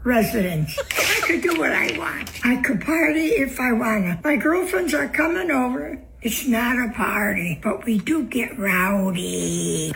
residence. I could do what I want. I could party if I wanna. My girlfriends are coming over. It's not a party, but we do get rowdy.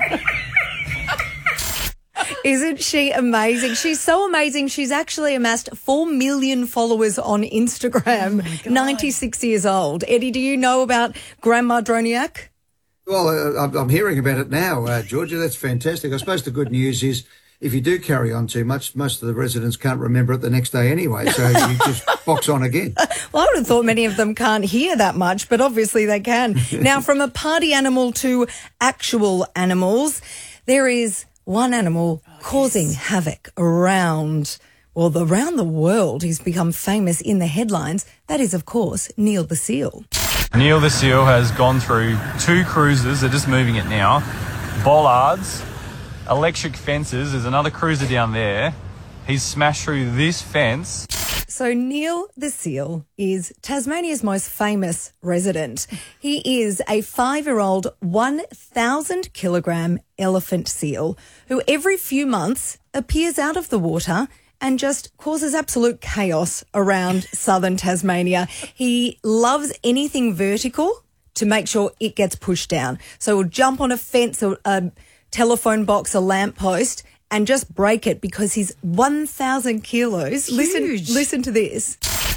Isn't she amazing? She's so amazing. She's actually amassed 4 million followers on Instagram. 96 years old. Eddie, do you know about Grandma Droniak? Well, I'm hearing about it now, Georgia. That's fantastic. I suppose the good news is if you do carry on too much, most of the residents can't remember it the next day anyway, so you just box on again. Well, I would have thought many of them can't hear that much, but obviously they can. Now, from a party animal to actual animals, there is one animal causing havoc around the world. He's become famous in the headlines. That is, of course, Neil the seal. Neil the seal has gone through 2 cruisers. They're just moving it now. Bollards, electric fences. There's another cruiser down there. He's smashed through this fence. So Neil the seal is Tasmania's most famous resident. He is a 5-year-old 1,000-kilogram elephant seal who every few months appears out of the water and just causes absolute chaos around southern Tasmania. He loves anything vertical to make sure it gets pushed down. So he'll jump on a fence, a telephone box, a lamppost, and just break it because he's 1,000 kilos. Huge. Listen to this.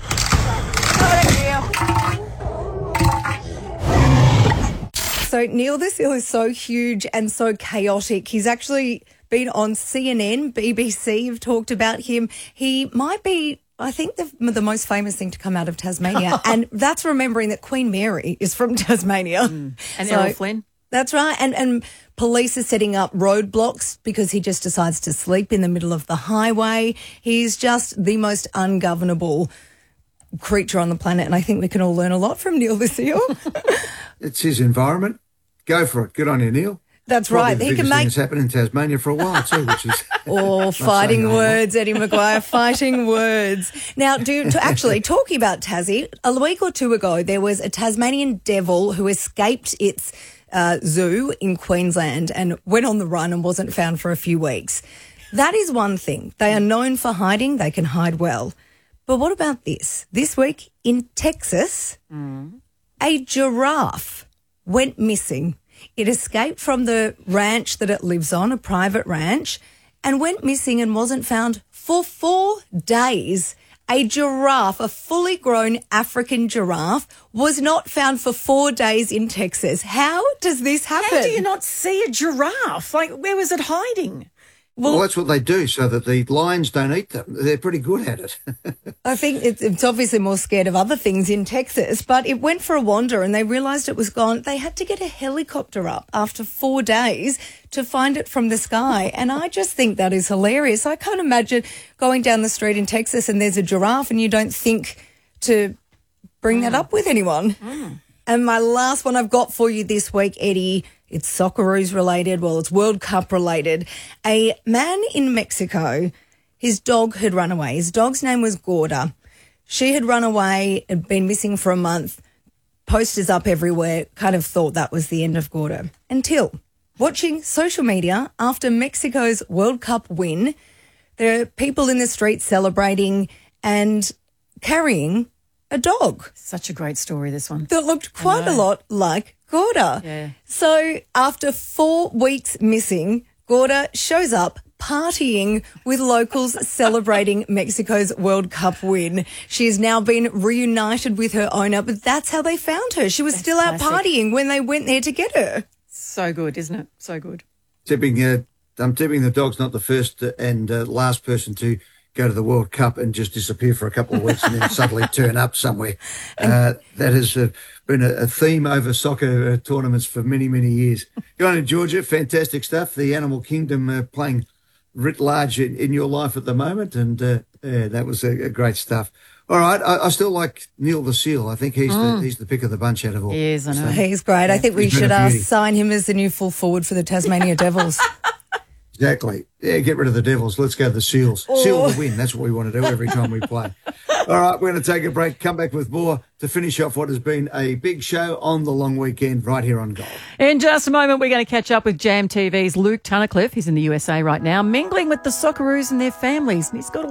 So Neil the seal is so huge and so chaotic. He's actually been on CNN, BBC have talked about him. He might be, I think, the most famous thing to come out of Tasmania. And that's remembering that Queen Mary is from Tasmania. And Errol Flynn. That's right. And police are setting up roadblocks because he just decides to sleep in the middle of the highway. He's just the most ungovernable creature on the planet. And I think we can all learn a lot from Neil the seal. It's his environment. Go for it. Good on you, Neil. That's Probably right. The He biggest can thing make that's happened in Tasmania for a while too, which is fighting words, Eddie Maguire, fighting words. Now, actually talking about Tassie, a week or two ago, there was a Tasmanian devil who escaped its zoo in Queensland and went on the run and wasn't found for a few weeks. That is one thing. They are known for hiding. They can hide well. But what about this? This week in Texas, a giraffe went missing. It escaped from the ranch that it lives on, a private ranch, and went missing and wasn't found for 4 days. A giraffe, a fully grown African giraffe, was not found for 4 days in Texas. How does this happen? How do you not see a giraffe? Like, where was it hiding? well, that's what they do so that the lions don't eat them. They're pretty good at it. I think it's obviously more scared of other things in Texas, but it went for a wander and they realised it was gone. They had to get a helicopter up after 4 days to find it from the sky. And I just think that is hilarious. I can't imagine going down the street in Texas and there's a giraffe and you don't think to bring that up with anyone. And my last one I've got for you this week, Eddie, it's Socceroos related. Well, it's World Cup related. A man in Mexico, his dog had run away. His dog's name was Gorda. She had run away, had been missing for a month, posters up everywhere, kind of thought that was the end of Gorda. Until watching social media after Mexico's World Cup win, there are people in the streets celebrating and carrying a dog. Such a great story, this one. That looked quite a lot like Gorda. Yeah. So after 4 weeks missing, Gorda shows up partying with locals celebrating Mexico's World Cup win. She has now been reunited with her owner, but that's how they found her. She was still out partying when they went there to get her. So good, isn't it? So good. I'm tipping the dog's not the first and last person to go to the World Cup and just disappear for a couple of weeks and then suddenly turn up somewhere. That has been a theme over soccer tournaments for many, many years. Go on in Georgia, fantastic stuff. The animal kingdom playing writ large in your life at the moment, and that was a great stuff. All right, I still like Neil the seal. I think he's the pick of the bunch out of all. He is, I know. He's great. I think we should sign him as the new full forward for the Tasmania Devils. Exactly. Yeah, get rid of the Devils. Let's go the Seals. Seal the win. That's what we want to do every time we play. All right, we're going to take a break, come back with more to finish off what has been a big show on the long weekend right here on Gold. In just a moment, we're going to catch up with Jam TV's Luke Tunnicliffe. He's in the USA right now, mingling with the Socceroos and their families. And he's got